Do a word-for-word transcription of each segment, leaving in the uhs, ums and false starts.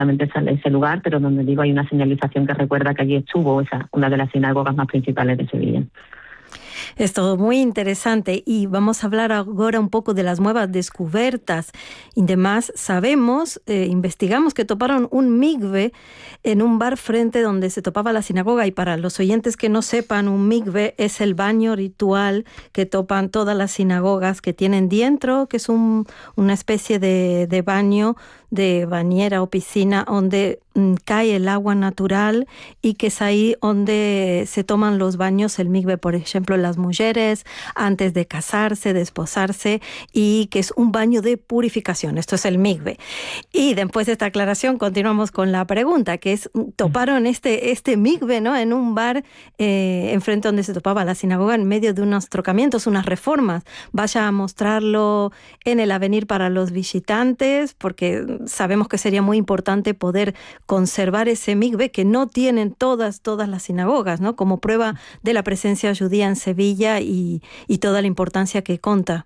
exactamente ese, ese lugar, pero donde digo hay una señalización que recuerda que allí estuvo esa, una de las sinagogas más principales de Sevilla. Es todo muy interesante y vamos a hablar ahora un poco de las nuevas descubiertas. Y demás, sabemos, eh, investigamos que toparon un migbe en un bar frente donde se topaba la sinagoga, y para los oyentes que no sepan, un migbe es el baño ritual que topan todas las sinagogas que tienen dentro, que es un, una especie de, de baño, de bañera o piscina donde mm, cae el agua natural, y que es ahí donde se toman los baños, el migbe, por ejemplo, las mujeres antes de casarse, de esposarse, y que es un baño de purificación. Esto es el migbe. Y después de esta aclaración continuamos con la pregunta, que es, toparon este, este migbe, ¿no?, en un bar eh, enfrente donde se topaba la sinagoga, en medio de unos trocamientos, unas reformas. Vaya a mostrarlo en el avenir para los visitantes, porque sabemos que sería muy importante poder conservar ese migbe que no tienen todas, todas las sinagogas, ¿no?, como prueba de la presencia judía en Sevilla y, y toda la importancia que conta.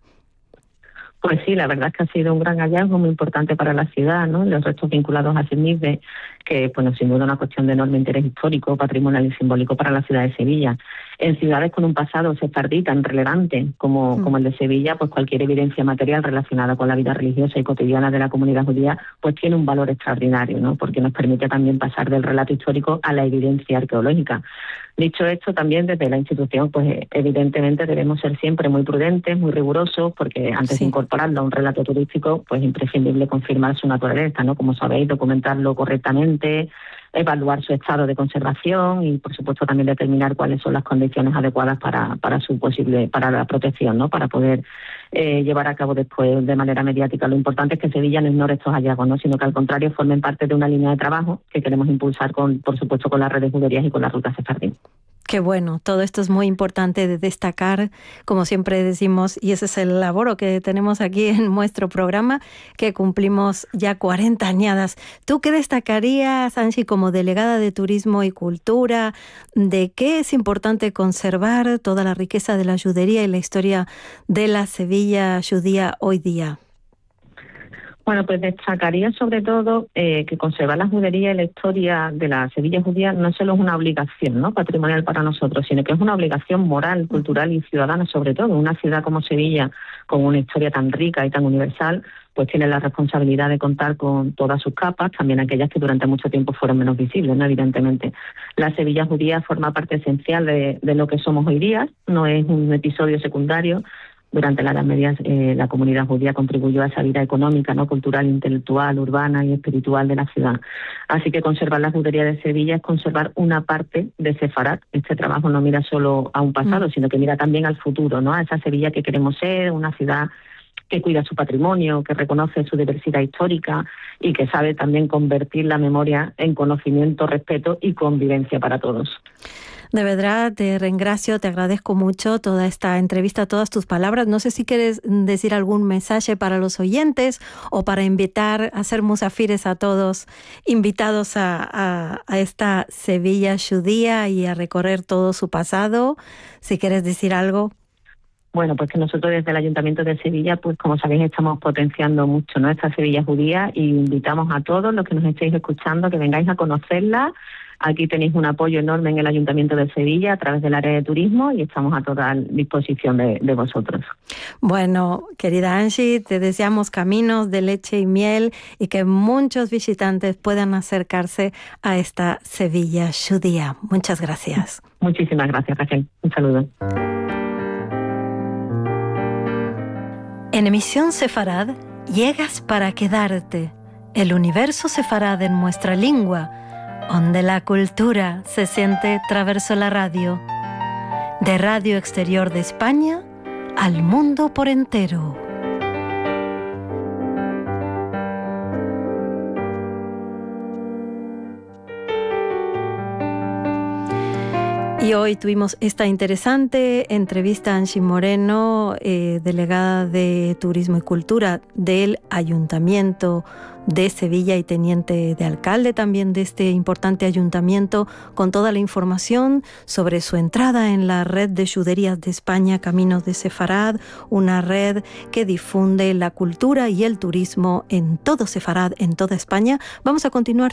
Pues sí, la verdad es que ha sido un gran hallazgo muy importante para la ciudad, ¿no? Los restos vinculados a ese migbe, que, bueno, sin duda una cuestión de enorme interés histórico, patrimonial y simbólico para la ciudad de Sevilla. En ciudades con un pasado sefardí tan relevante como, mm. como el de Sevilla, pues cualquier evidencia material relacionada con la vida religiosa y cotidiana de la comunidad judía, pues tiene un valor extraordinario, ¿no?, porque nos permite también pasar del relato histórico a la evidencia arqueológica. Dicho esto, también desde la institución, pues evidentemente debemos ser siempre muy prudentes, muy rigurosos, porque antes sí. de incorporarlo a un relato turístico, pues es imprescindible confirmar su naturaleza, ¿no? Como sabéis, documentarlo correctamente, evaluar su estado de conservación y, por supuesto, también determinar cuáles son las condiciones adecuadas para, para su posible, para la protección, ¿no?, para poder eh, llevar a cabo después de manera mediática. Lo importante es que Sevilla no ignore estos hallazgos, ¿no?, sino que al contrario formen parte de una línea de trabajo que queremos impulsar, con, por supuesto, con las redes juderías y con las rutas sefardí. Qué bueno, todo esto es muy importante de destacar, como siempre decimos, y ese es el laboro que tenemos aquí en nuestro programa, que cumplimos ya cuarenta añadas. ¿Tú qué destacarías, Angie, como delegada de Turismo y Cultura, de qué es importante conservar toda la riqueza de la judería y la historia de la Sevilla judía hoy día? Bueno, pues destacaría sobre todo eh, que conservar la judería y la historia de la Sevilla judía no solo es una obligación, ¿no?, patrimonial para nosotros, sino que es una obligación moral, cultural y ciudadana sobre todo. Una ciudad como Sevilla, con una historia tan rica y tan universal, pues tiene la responsabilidad de contar con todas sus capas, también aquellas que durante mucho tiempo fueron menos visibles, ¿no?, evidentemente. La Sevilla judía forma parte esencial de, de lo que somos hoy día, no es un episodio secundario. Durante la Edad Media eh, la comunidad judía contribuyó a esa vida económica, no cultural, intelectual, urbana y espiritual de la ciudad. Así que conservar la judería de Sevilla es conservar una parte de Sefarad. Este trabajo no mira solo a un pasado, mm. sino que mira también al futuro, ¿no?, a esa Sevilla que queremos ser, una ciudad que cuida su patrimonio, que reconoce su diversidad histórica y que sabe también convertir la memoria en conocimiento, respeto y convivencia para todos. De verdad, te reingracio, te agradezco mucho toda esta entrevista, todas tus palabras. No sé si quieres decir algún mensaje para los oyentes o para invitar a ser musafires a todos, invitados a, a, a esta Sevilla judía y a recorrer todo su pasado. Si quieres decir algo. Bueno, pues que nosotros desde el Ayuntamiento de Sevilla, pues como sabéis, estamos potenciando mucho, ¿no?, esta Sevilla judía, y invitamos a todos los que nos estéis escuchando que vengáis a conocerla. Aquí tenéis un apoyo enorme en el Ayuntamiento de Sevilla a través del área de turismo y estamos a total disposición de, de vosotros. Bueno, querida Angie, te deseamos caminos de leche y miel y que muchos visitantes puedan acercarse a esta Sevilla judía. Muchas gracias. Muchísimas gracias, Raquel. Un saludo. En Emisión Sefarad, llegas para quedarte. El universo sefarad en nuestra lengua, donde la cultura se siente traverso la radio. De Radio Exterior de España al mundo por entero. Y hoy tuvimos esta interesante entrevista a Angie Moreno, eh, delegada de Turismo y Cultura del Ayuntamiento de Sevilla y teniente de alcalde también de este importante ayuntamiento, con toda la información sobre su entrada en la red de juderías de España, Caminos de Sefarad, una red que difunde la cultura y el turismo en todo Sefarad, en toda España. Vamos a continuar